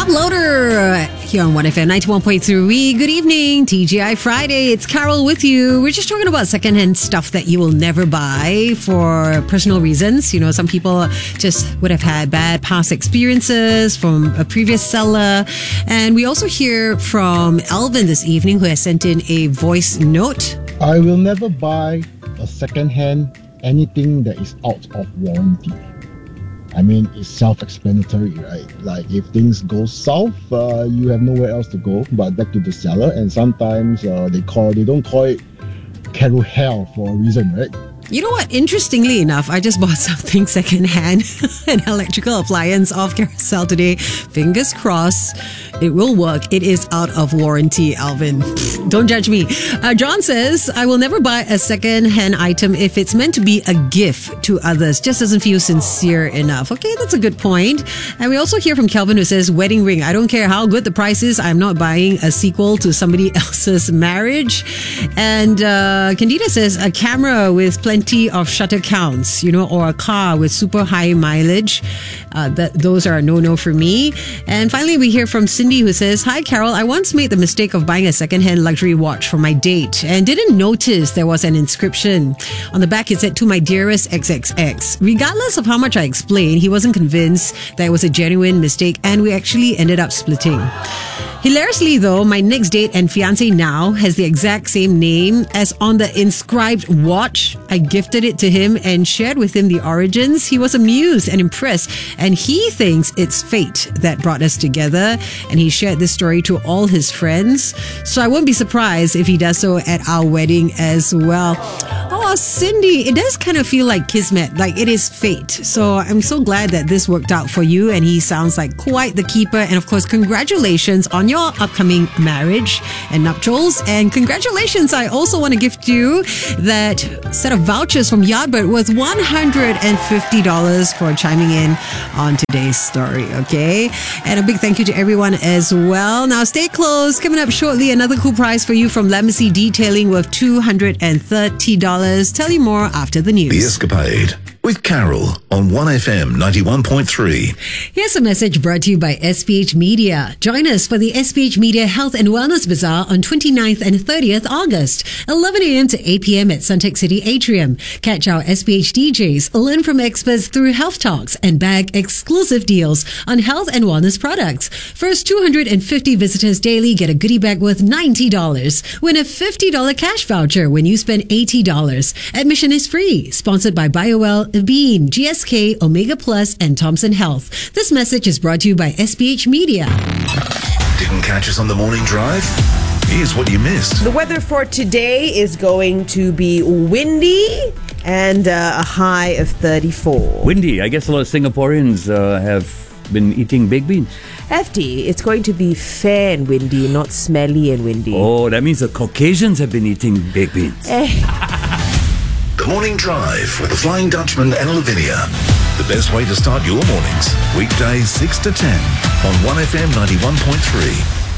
Uploader here on 1FM 91.3. Good evening, TGI Friday. It's Carol with you. We're just talking about secondhand stuff that you will never buy for personal reasons. You know, some people just would have had bad past experiences from a previous seller. And we also hear from Alvin this evening, who has sent in a voice note. I will never buy a secondhand anything that is out of warranty. I mean, it's self-explanatory, right? Like, if things go south, you have nowhere else to go but back to the seller. And sometimes they don't call it Carol hell for a reason, right? You know what? Interestingly enough, I just bought something secondhand, an electrical appliance off Carousel today. Fingers crossed, it will work. It is out of warranty, Alvin. Don't judge me. John says, I will never buy a second-hand item if it's meant to be a gift to others. Just doesn't feel sincere enough. Okay, that's a good point. And we also hear from Kelvin, who says, wedding ring. I don't care how good the price is. I'm not buying a sequel to somebody else's marriage. And Candida says, a camera with plenty of shutter counts, you know, or a car with super high mileage. Those are a no-no for me. And finally, we hear from Cindy, who says, hi, Carol. I once made the mistake of buying a second-hand luxury watch for my date and didn't notice there was an inscription. On the back, it said, to my dearest XXX. Regardless of how much I explained, he wasn't convinced that it was a genuine mistake, and we actually ended up splitting. Hilariously, though, my next date and fiancé now has the exact same name as on the inscribed watch. I gifted it to him and shared with him the origins. He was amused and impressed, and he thinks it's fate that brought us together, and he shared this story to all his friends. So I won't be surprised if he does so at our wedding as well. Oh, Cindy, it does kind of feel like kismet, like it is fate. So I'm so glad that this worked out for you, and he sounds like quite the keeper. And of course, congratulations on your upcoming marriage and nuptials. And congratulations, I also want to gift you that set of vouchers from Yardbird worth $150 for chiming in on today's story, okay? And a big thank you to everyone as well. Now stay close. Coming up shortly, another cool prize for you from Lemsey Detailing worth $230. Tell you more after the news. The Escapade with Carol on 1FM 91.3. Here's a message brought to you by SPH Media. Join us for the SPH Media Health and Wellness Bazaar on 29th and 30th August, 11 a.m. to 8 p.m. at Suntec City Atrium. Catch our SPH DJs, learn from experts through health talks, and bag exclusive deals on health and wellness products. First 250 visitors daily get a goodie bag worth $90. Win a $50 cash voucher when you spend $80. Admission is free. Sponsored by BioWell, Bean, GSK, Omega Plus, and Thompson Health. This message is brought to you by SPH Media. Didn't catch us on the morning drive? Here's what you missed. The weather for today is going to be windy and a high of 34. Windy. I guess a lot of Singaporeans have been eating baked beans. FD, it's going to be fair and windy, not smelly and windy. Oh, that means the Caucasians have been eating baked beans. The Morning Drive with the Flying Dutchman and Lavinia. The best way to start your mornings. Weekdays 6 to 10 on 1FM 91.3.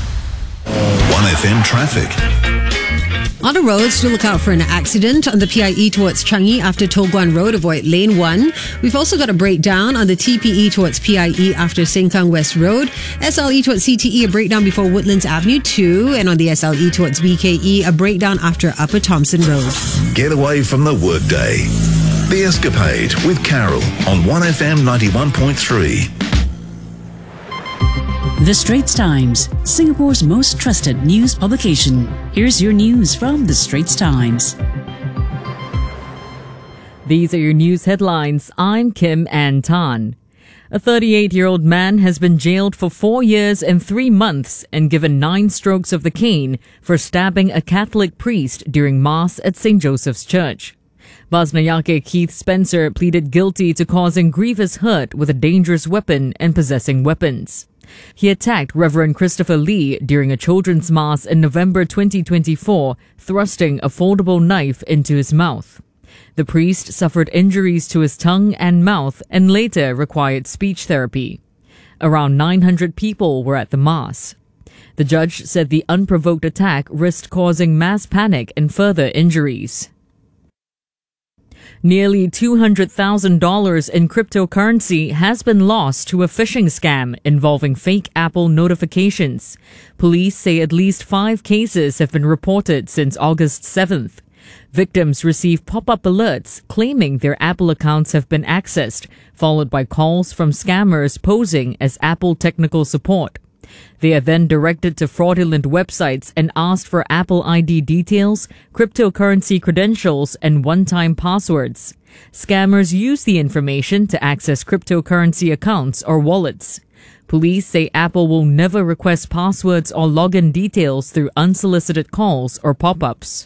1FM Traffic. On the roads, do look out for an accident on the PIE towards Changi after Toh Guan Road. Avoid lane 1. We've also got a breakdown on the TPE towards PIE after Sengkang West Road. SLE towards CTE, a breakdown before Woodlands Avenue 2. And on the SLE towards BKE, a breakdown after Upper Thomson Road. Get away from the workday. The Escapade with Carol on 1FM 91.3. The Straits Times, Singapore's most trusted news publication. Here's your news from The Straits Times. These are your news headlines. I'm Kim Ann Tan. A 38-year-old man has been jailed for 4 years and 3 months and given 9 strokes of the cane for stabbing a Catholic priest during Mass at St. Joseph's Church. Basnayake Keith Spencer pleaded guilty to causing grievous hurt with a dangerous weapon and possessing weapons. He attacked Reverend Christopher Lee during a children's mass in November 2024, thrusting a foldable knife into his mouth. The priest suffered injuries to his tongue and mouth and later required speech therapy. Around 900 people were at the mass. The judge said the unprovoked attack risked causing mass panic and further injuries. Nearly $200,000 in cryptocurrency has been lost to a phishing scam involving fake Apple notifications. Police say at least 5 cases have been reported since August 7th. Victims receive pop-up alerts claiming their Apple accounts have been accessed, followed by calls from scammers posing as Apple technical support. They are then directed to fraudulent websites and asked for Apple ID details, cryptocurrency credentials, and one-time passwords. Scammers use the information to access cryptocurrency accounts or wallets. Police say Apple will never request passwords or login details through unsolicited calls or pop-ups.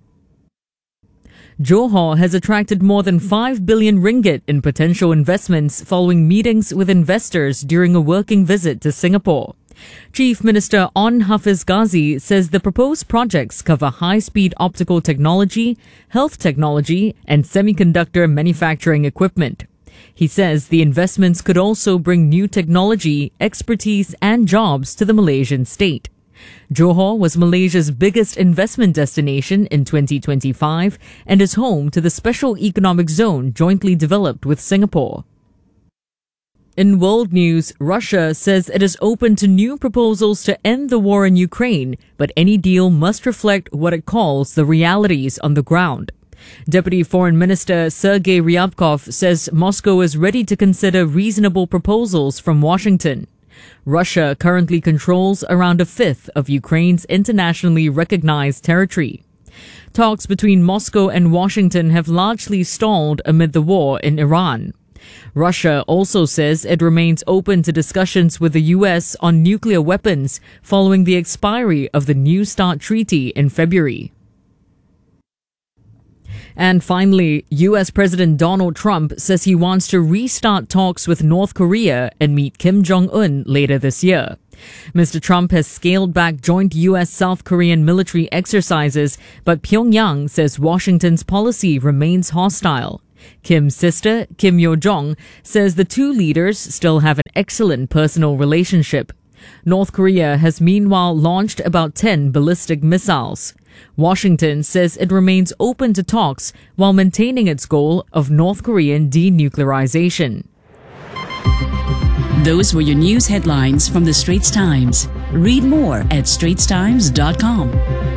Johor has attracted more than 5 billion ringgit in potential investments following meetings with investors during a working visit to Singapore. Chief Minister Onn Hafiz Ghazi says the proposed projects cover high-speed optical technology, health technology, and semiconductor manufacturing equipment. He says the investments could also bring new technology, expertise, and jobs to the Malaysian state. Johor was Malaysia's biggest investment destination in 2025 and is home to the Special Economic Zone jointly developed with Singapore. In world news, Russia says it is open to new proposals to end the war in Ukraine, but any deal must reflect what it calls the realities on the ground. Deputy Foreign Minister Sergei Ryabkov says Moscow is ready to consider reasonable proposals from Washington. Russia currently controls around 1/5 of Ukraine's internationally recognized territory. Talks between Moscow and Washington have largely stalled amid the war in Iran. Russia also says it remains open to discussions with the U.S. on nuclear weapons following the expiry of the New START treaty in February. And finally, U.S. President Donald Trump says he wants to restart talks with North Korea and meet Kim Jong-un later this year. Mr. Trump has scaled back joint U.S.-South Korean military exercises, but Pyongyang says Washington's policy remains hostile. Kim's sister, Kim Yo-jong, says the two leaders still have an excellent personal relationship. North Korea has meanwhile launched about 10 ballistic missiles. Washington says it remains open to talks while maintaining its goal of North Korean denuclearization. Those were your news headlines from the Straits Times. Read more at straitstimes.com.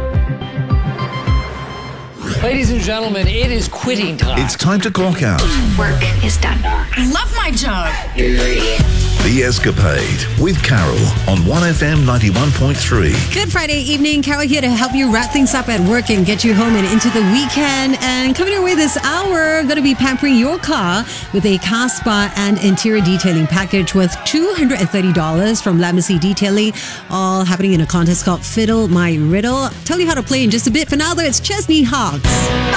Ladies and gentlemen, it is quitting time. It's time to clock out. Work is done. Love my job. The Escapade with Carol on 1FM 91.3. Good Friday evening. Carol here to help you wrap things up at work and get you home and into the weekend. And coming your way this hour, going to be pampering your car with a car spa and interior detailing package worth $230 from Lamisi Detailing. All happening in a contest called Fiddle My Riddle. Tell you how to play in just a bit. For now, though, it's Chesney Hawks.